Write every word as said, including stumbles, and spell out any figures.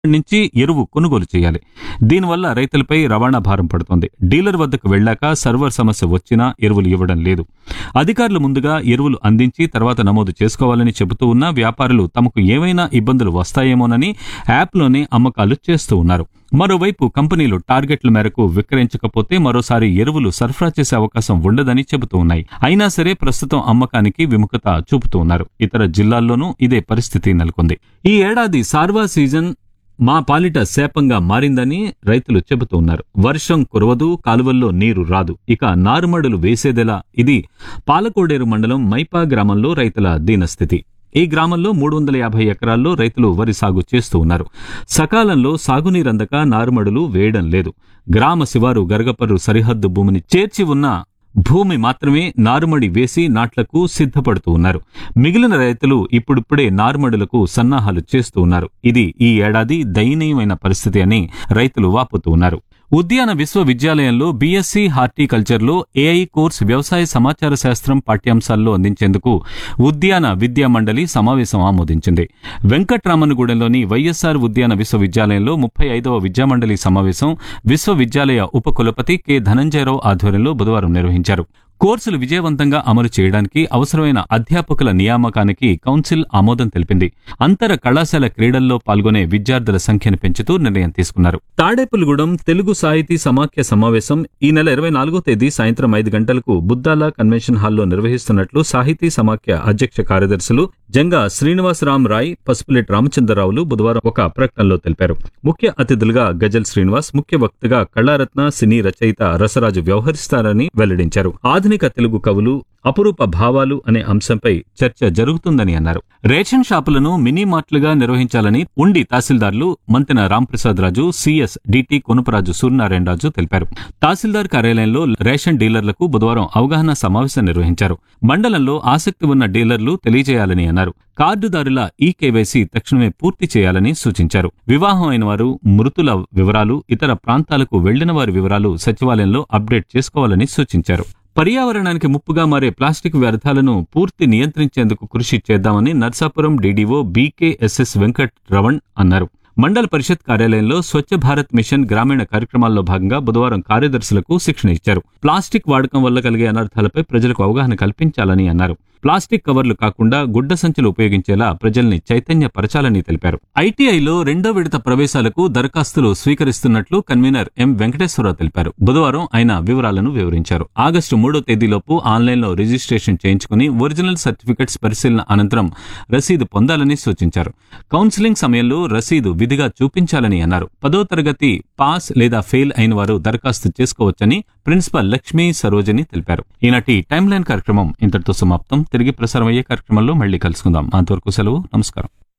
నుంచి ఎరువు కొనుగోలు చేయాలి. దీనివల్ల రైతులపై రవాణా భారం పడుతోంది. డీలర్ వద్దకు వెళ్లాక సర్వర్ సమస్య వచ్చినా ఎరువులు ఇవ్వడం లేదు. అధికారులు ముందుగా ఎరువులు అందించి తర్వాత నమోదు చేసుకోవాలని చెబుతూ ఉన్నా వ్యాపారులు తమకు ఏవైనా ఇబ్బందులు వస్తాయేమోనని యాప్లోనే అమ్మకాలు చేస్తూ ఉన్నారు. మరోవైపు కంపెనీలు టార్గెట్ల మేరకు విక్రయించకపోతే మరోసారి ఎరువులు సరఫరా చేసే అవకాశం ఉండదని చెబుతూ ఉన్నాయి. అయినా సరే ప్రస్తుతం అమ్మకానికి విముఖత చూపుతూ ఉన్నారు. ఇతర జిల్లాల్లోనూ ఇదే పరిస్థితి నెలకొంది. ఈ ఏడాది సార్వా సీజన్ మా పాలిట శాపంగా మారిందని రైతులు చెబుతూ ఉన్నారు. వర్షం కురవదు, కాలువల్లో నీరు రాదు, ఇక నారుమడులు వేసేదెలా? ఇది పాలకోడేరు మండలం మైపా గ్రామంలో రైతుల దీనస్థితి. ఈ గ్రామంలో మూడు వందల యాభై ఎకరాల్లో రైతులు వరి సాగు చేస్తూ ఉన్నారు. సకాలంలో సాగునీరందక నారుమడులు వేయడం లేదు. గ్రామ శివారు గరగపర్రు సరిహద్దు భూమిని చేర్చి ఉన్న భూమి మాత్రమే నారుమడి వేసి నాట్లకు సిద్ధపడుతూ ఉన్నారు. మిగిలిన రైతులు ఇప్పుడిప్పుడే నారుమడులకు సన్నాహాలు చేస్తూ ఉన్నారు. ఇది ఈ ఏడాది దయనీయమైన పరిస్థితి అని రైతులు వాపోతూ ఉన్నారు. ఉద్యాన విశ్వవిద్యాలయంలో బీఎస్సీ హార్టికల్చర్లో ఏఐ కోర్స్ వ్యవసాయ సమాచార శాస్త్రం పాఠ్యాంశాల్లో అందించేందుకు ఉద్యాన విద్యా మండలి సమావేశం ఆమోదించింది. వెంకట్రామన్గూడెంలోని వైఎస్ఆర్ ఉద్యాన విశ్వవిద్యాలయంలో ముప్పై ఐదవ విద్యామండలి సమావేశం విశ్వవిద్యాలయ ఉపకులపతి కె ధనంజయరావు ఆధ్వర్యంలో బుధవారం నిర్వహించారు. కోర్సులు విజయవంతంగా అమలు చేయడానికి అవసరమైన అధ్యాపకుల నియామకానికి కౌన్సిల్ ఆమోదం తెలిపింది. అంతర కళాశాల క్రీడల్లో పాల్గొనే విద్యార్థుల సంఖ్యను పెంచుతూ నిర్ణయం తీసుకున్నారు. తాడేపల్లిగూడెం తెలుగు సాహితీ సమాఖ్య సమావేశం ఈ నెల ఇరవై నాలుగో తేదీ సాయంత్రం ఐదు గంటలకు బుద్దాల కన్వెన్షన్ హాల్లో నిర్వహిస్తున్నట్లు సాహితీ సమాఖ్య అధ్యక్ష కార్యదర్శులు జంగా శ్రీనివాసరామ్ రాయ్, పసుపులేటి రామచంద్రరావులు బుధవారం ఒక ప్రకటనలో తెలిపారు. ముఖ్య అతిథులుగా గజల్ శ్రీనివాస్, ముఖ్య వక్తగా కళారత్న సినీ రచయిత రసరాజు వ్యవహరిస్తారని వెల్లడించారు. ఆధునిక తెలుగు కవులు, అపురూప భావాలు అనే అంశంపై చర్చ జరుగుతుందని అన్నారు. రేషన్ షాపులను మినీ మార్ట్లుగా నిర్వహించాలని ఉండి తహసీల్దార్లు మంతెన రాంప్రసాద్ రాజు, సిఎస్ డిటి కొనుపరాజు సూర్యనారాయణరాజు తెలిపారు. తహసీల్దార్ కార్యాలయంలో రేషన్ డీలర్లకు బుధవారం అవగాహన సమావేశం నిర్వహించారు. మండలంలో ఆసక్తి ఉన్న డీలర్లు తెలియజేయాలని అన్నారు. కార్డుదారుల ఈ కేవైసీ తక్షణమే పూర్తి చేయాలని సూచించారు. వివాహం అయిన వారు, మృతుల వివరాలు, ఇతర ప్రాంతాలకు వెళ్లిన వారి వివరాలు సచివాలయంలో అప్డేట్ చేసుకోవాలని సూచించారు. పర్యావరణానికి ముప్పుగా మారే ప్లాస్టిక్ వ్యర్థాలను పూర్తి నియంత్రించేందుకు కృషి చేద్దామని నర్సాపురం డీడీఓ బీకేఎస్ఎస్ వెంకట్ రవణ్ అన్నారు. మండల పరిషత్ కార్యాలయంలో స్వచ్ఛ భారత్ మిషన్ గ్రామీణ కార్యక్రమాల్లో భాగంగా బుధవారం కార్యదర్శులకు శిక్షణ ఇచ్చారు. ప్లాస్టిక్ వాడకం వల్ల కలిగే అనర్థాలపై ప్రజలకు అవగాహన కల్పించాలని అన్నారు. ప్లాస్టిక్ కవర్లు కాకుండా గుడ్డ సంచులు ఉపయోగించేలా ప్రజల్ని చైతన్యపరచాలని తెలిపారు. ఐటీఐలో రెండో విడత ప్రవేశాలకు దరఖాస్తులు స్వీకరిస్తున్నట్లు కన్వీనర్ ఎం వెంకటేశ్వరరావు తెలిపారు. బుధవారం ఆయన వివరాలను వివరించారు. ఆగస్టు మూడో తేదీలోపు ఆన్లైన్లో రిజిస్ట్రేషన్ చేయించుకుని ఒరిజినల్ సర్టిఫికెట్స్ పరిశీలన అనంతరం రసీదు పొందాలని సూచించారు. కౌన్సిలింగ్ సమయంలో రసీదు విధిగా చూపించాలని అన్నారు. పదో తరగతి పాస్ లేదా ఫెయిల్ అయిన వారు దరఖాస్తు చేసుకోవచ్చని ప్రిన్సిపల్ లక్ష్మీ సరోజని తెలిపారు. ఈనాటి టైమ్ లైన్ కార్యక్రమం ఇంతటితో సమాప్తం. తిరిగి ప్రసారం అయ్యే కార్యక్రమంలో మళ్లీ కలుసుకుందాం. అంతవరకు సెలవు. నమస్కారం.